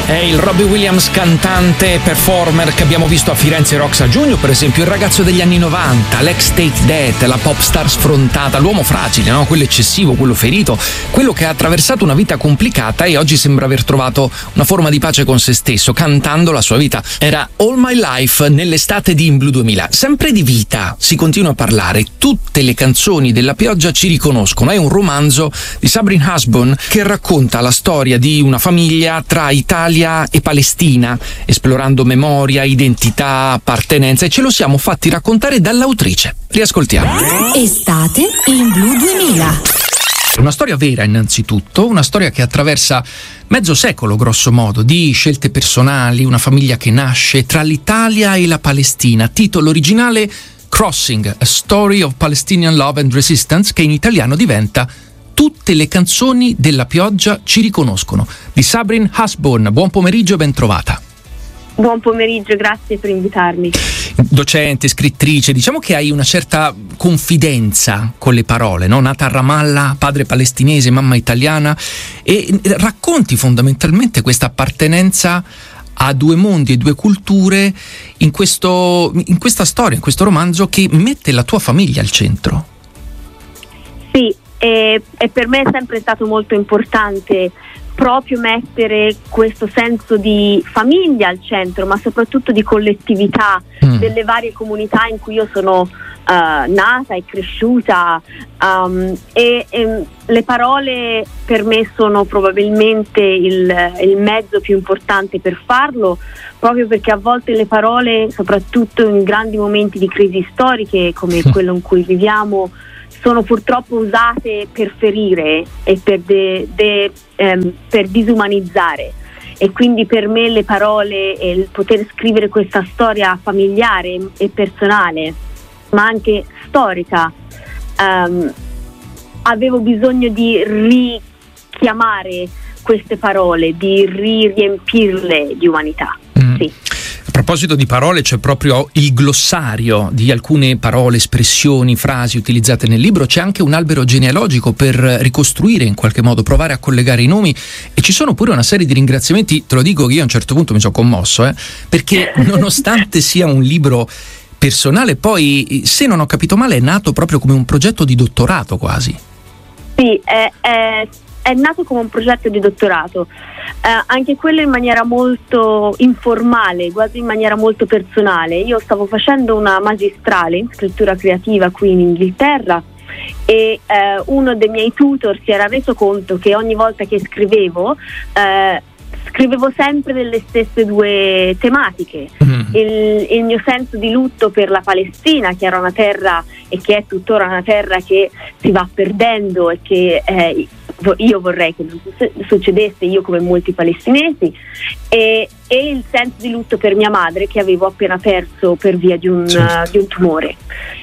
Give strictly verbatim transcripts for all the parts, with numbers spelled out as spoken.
È il Robbie Williams cantante, performer che abbiamo visto a Firenze Rocks a giugno, per esempio, il ragazzo degli anni novanta, l'ex Take That, la pop star sfrontata, l'uomo fragile, no? Quello eccessivo, quello ferito, quello che ha attraversato una vita complicata e oggi sembra aver trovato una forma di pace con se stesso, cantando la sua vita. Era All My Life nell'estate di In Blue duemila. Sempre di vita si continua a parlare, tutte le canzoni della pioggia ci riconoscono. È un romanzo di Sabrine Husband che racconta la storia di una famiglia tra Italia e Palestina, esplorando memoria, identità, appartenenza, e ce lo siamo fatti raccontare dall'autrice. Riascoltiamo. Estate in Blue duemila. Una storia vera innanzitutto, una storia che attraversa mezzo secolo grosso modo, di scelte personali, una famiglia che nasce tra l'Italia e la Palestina. Titolo originale Crossing, A Story of Palestinian Love and Resistance, che in italiano diventa Tutte le canzoni della pioggia ci riconoscono, di Sabrine Husband. Buon pomeriggio e ben trovata. Buon pomeriggio, grazie per invitarmi. Docente, scrittrice, diciamo che hai una certa confidenza con le parole, no? Nata a Ramallah, padre palestinese, mamma italiana, e racconti fondamentalmente questa appartenenza a due mondi e due culture in, questo, in questa storia, in questo romanzo che mette la tua famiglia al centro. Sì, e, e per me è sempre stato molto importante proprio mettere questo senso di famiglia al centro, ma soprattutto di collettività mm. delle varie comunità in cui io sono uh, nata e cresciuta, um, e, e le parole per me sono probabilmente il, il mezzo più importante per farlo, proprio perché a volte le parole, soprattutto in grandi momenti di crisi storiche come quello in cui viviamo, sono purtroppo usate per ferire e per, de, de, ehm, per disumanizzare, e quindi per me le parole e il poter scrivere questa storia familiare e personale, ma anche storica, ehm, avevo bisogno di richiamare queste parole, di riempirle di umanità. Mm. Sì. A proposito di parole, c'è proprio il glossario di alcune parole, espressioni, frasi utilizzate nel libro. C'è anche un albero genealogico per ricostruire in qualche modo, provare a collegare i nomi, e ci sono pure una serie di ringraziamenti. Te lo dico che io a un certo punto mi sono commosso, eh, perché nonostante sia un libro personale, poi, se non ho capito male, è nato proprio come un progetto di dottorato quasi. Sì, è, è, è nato come un progetto di dottorato. Eh, anche quello in maniera molto informale, quasi in maniera molto personale. Io stavo facendo una magistrale in scrittura creativa qui in Inghilterra e eh, uno dei miei tutor si era reso conto che ogni volta che scrivevo eh, scrivevo sempre delle stesse due tematiche. Mm. il, il mio senso di lutto per la Palestina, che era una terra e che è tuttora una terra che si va perdendo e che eh, io vorrei che non succedesse, io come molti palestinesi, e, e il senso di lutto per mia madre, che avevo appena perso per via di un, certo. uh, di un tumore,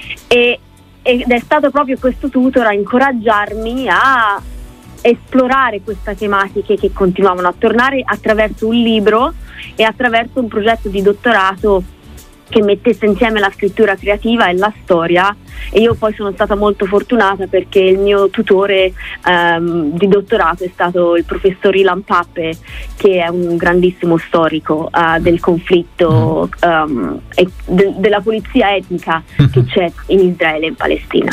e, ed è stato proprio questo tutor a incoraggiarmi a esplorare queste tematiche che continuavano a tornare attraverso un libro e attraverso un progetto di dottorato che mettesse insieme la scrittura creativa e la storia. E io poi sono stata molto fortunata perché il mio tutore um, di dottorato è stato il professor Ilan Pappe, che è un grandissimo storico uh, del conflitto um, e de- della pulizia etnica che c'è in Israele e in Palestina.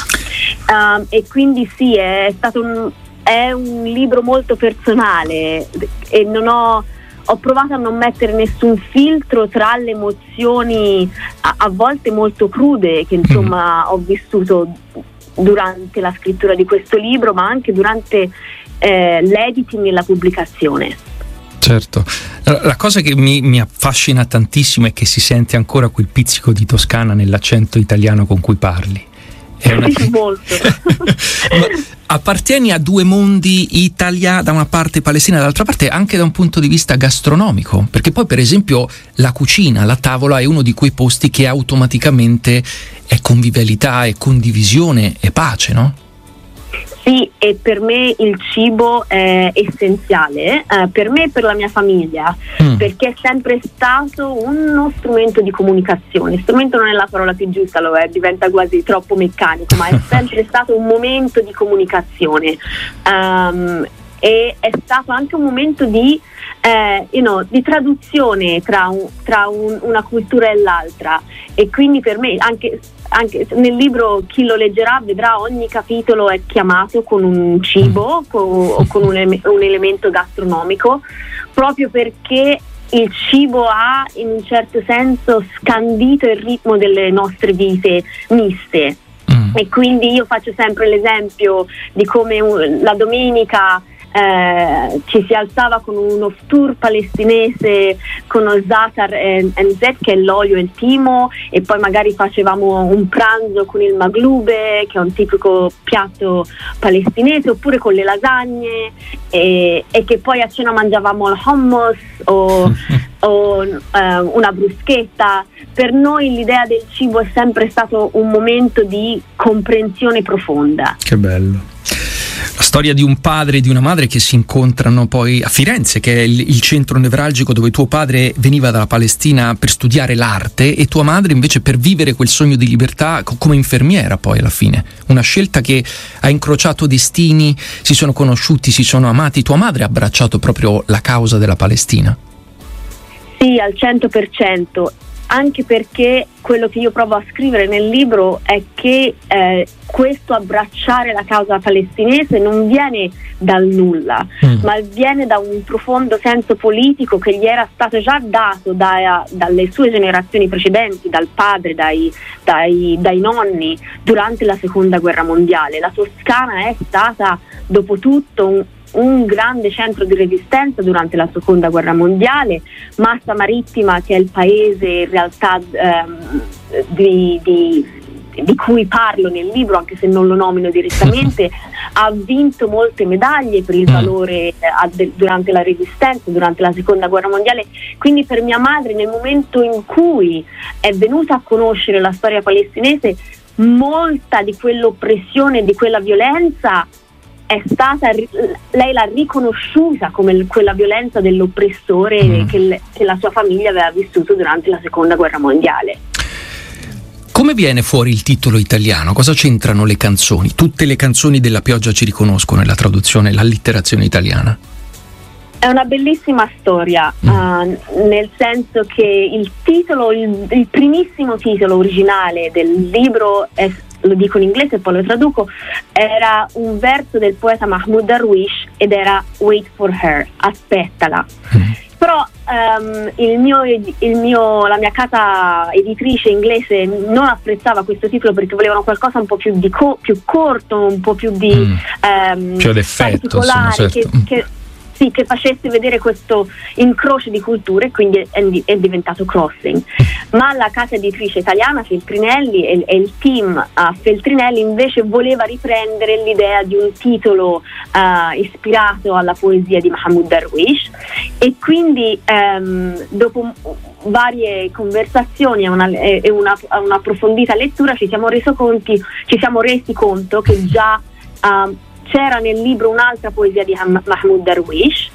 Um, e quindi sì, è stato un, è un libro molto personale e non ho Ho provato a non mettere nessun filtro tra le emozioni a, a volte molto crude che insomma ho vissuto durante la scrittura di questo libro, ma anche durante eh, l'editing e la pubblicazione. Certo, la cosa che mi, mi affascina tantissimo è che si sente ancora quel pizzico di toscana nell'accento italiano con cui parli. È una... Sì, molto. Appartieni a due mondi, Italia da una parte, Palestina dall'altra parte, anche da un punto di vista gastronomico, perché poi per esempio la cucina, la tavola è uno di quei posti che automaticamente è convivialità, è condivisione, è pace, no? Sì, e per me il cibo è essenziale, eh, per me e per la mia famiglia, mm. perché è sempre stato uno strumento di comunicazione. Strumento non è la parola più giusta, lo è, diventa quasi troppo meccanico, ma è sempre stato un momento di comunicazione. Um, e è stato anche un momento di eh, you know, di traduzione tra, un, tra un, una cultura e l'altra, e quindi per me anche, anche nel libro chi lo leggerà vedrà ogni capitolo è chiamato con un cibo con, o con un, un elemento gastronomico, proprio perché il cibo ha in un certo senso scandito il ritmo delle nostre vite miste. Mm. E quindi io faccio sempre l'esempio di come un, la domenica Eh, ci si alzava con uno ftur palestinese con lo za'atar e zet, che è l'olio e il timo, e poi magari facevamo un pranzo con il maglube, che è un tipico piatto palestinese, oppure con le lasagne, e, e che poi a cena mangiavamo il hummus o, o eh, una bruschetta. Per noi l'idea del cibo è sempre stato un momento di comprensione profonda. Che bello. La storia di un padre e di una madre che si incontrano poi a Firenze, che è il, il centro nevralgico dove tuo padre veniva dalla Palestina per studiare l'arte e tua madre invece per vivere quel sogno di libertà come infermiera poi alla fine. Una scelta che ha incrociato destini, si sono conosciuti, si sono amati. Tua madre ha abbracciato proprio la causa della Palestina? Sì, al cento per cento. Anche perché quello che io provo a scrivere nel libro è che eh, questo abbracciare la causa palestinese non viene dal nulla, mm. ma viene da un profondo senso politico che gli era stato già dato da, dalle sue generazioni precedenti, dal padre, dai, dai, dai nonni, durante la seconda guerra mondiale. La Toscana è stata dopo tutto un un grande centro di resistenza durante la seconda guerra mondiale. Massa Marittima, che è il paese in realtà ehm, di, di, di cui parlo nel libro, anche se non lo nomino direttamente, ha vinto molte medaglie per il valore eh, de, durante la resistenza, durante la seconda guerra mondiale. Quindi per mia madre, nel momento in cui è venuta a conoscere la storia palestinese, molta di quell'oppressione, di quella violenza è stata, lei l'ha riconosciuta come quella violenza dell'oppressore mm. che, che la sua famiglia aveva vissuto durante la seconda guerra mondiale. Come viene fuori il titolo italiano? Cosa c'entrano le canzoni? Tutte le canzoni della pioggia ci riconoscono nella traduzione, l'allitterazione italiana. È una bellissima storia, mm. uh, nel senso che il titolo, il, il primissimo titolo originale del libro è, lo dico in inglese e poi lo traduco, era un verso del poeta Mahmoud Darwish ed era Wait for her, aspettala. Mm. Però um, il mio, il mio, la mia casa editrice inglese non apprezzava questo titolo perché volevano qualcosa un po' più, di co- più corto, un po' più di mm. um, più ad effetto, insomma, certo. che, che Sì, che facesse vedere questo incrocio di culture, quindi è, è diventato Crossing. Ma la casa editrice italiana Feltrinelli e, e il team a uh, Feltrinelli invece voleva riprendere l'idea di un titolo uh, ispirato alla poesia di Mahmoud Darwish, e quindi um, dopo varie conversazioni e una, e una, una approfondita lettura ci siamo reso conti, ci siamo resi conto che già uh, c'era nel libro un'altra poesia di Mahmoud Darwish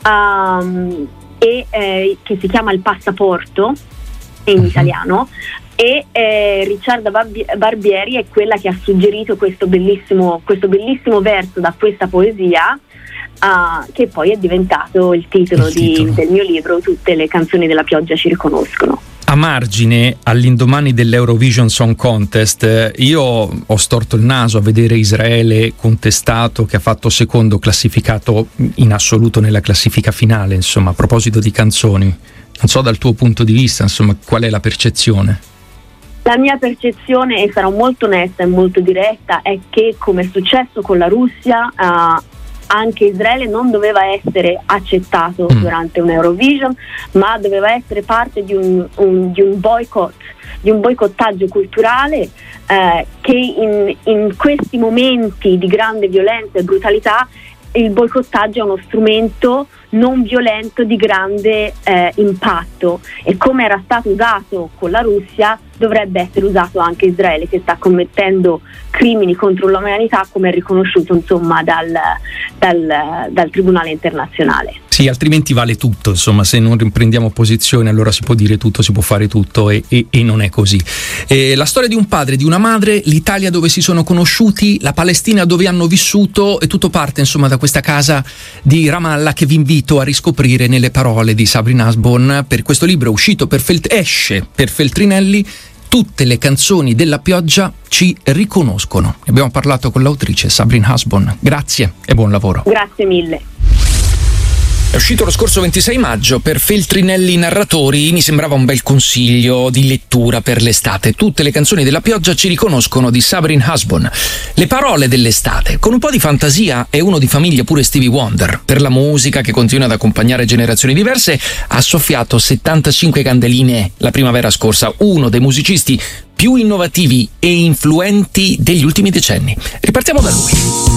um, e, eh, che si chiama Il passaporto in italiano, e eh, Ricciarda Barbieri è quella che ha suggerito questo bellissimo, questo bellissimo verso da questa poesia, uh, che poi è diventato il titolo, il titolo. Di, del mio libro Tutte le canzoni della pioggia ci riconoscono. A margine, all'indomani dell'Eurovision Song Contest, io ho storto il naso a vedere Israele contestato, che ha fatto secondo, classificato in assoluto nella classifica finale. Insomma, a proposito di canzoni, non so dal tuo punto di vista, insomma, qual è la percezione? La mia percezione, e sarò molto onesta e molto diretta, è che, come è successo con la Russia, uh, anche Israele non doveva essere accettato mm. durante un Eurovision, ma doveva essere parte di un, un, di un boycott, di un boicottaggio culturale eh, che in, in questi momenti di grande violenza e brutalità il boicottaggio è uno strumento non violento di grande eh, impatto, e come era stato usato con la Russia dovrebbe essere usato anche Israele, che sta commettendo crimini contro l'umanità, come è riconosciuto insomma dal, dal, dal Tribunale internazionale. Sì, Sì, altrimenti vale tutto, insomma, se non riprendiamo posizione allora si può dire tutto, si può fare tutto e, e, e non è così. Eh, la storia di un padre, di una madre, l'Italia dove si sono conosciuti, la Palestina dove hanno vissuto, e tutto parte insomma da questa casa di Ramallah che vi invito a riscoprire nelle parole di Sabrin Hasbon per questo libro uscito per Felt- esce per Feltrinelli. Tutte le canzoni della pioggia ci riconoscono. Abbiamo parlato con l'autrice Sabrin Hasbon. Grazie e buon lavoro. Grazie mille. È uscito lo scorso ventisei maggio per Feltrinelli Narratori, mi sembrava un bel consiglio di lettura per l'estate. Tutte le canzoni della pioggia ci riconoscono di Sabrin Hasbon. Le parole dell'estate, con un po' di fantasia e uno di famiglia pure Stevie Wonder. Per la musica che continua ad accompagnare generazioni diverse ha soffiato settantacinque candeline la primavera scorsa, uno dei musicisti più innovativi e influenti degli ultimi decenni. Ripartiamo da lui.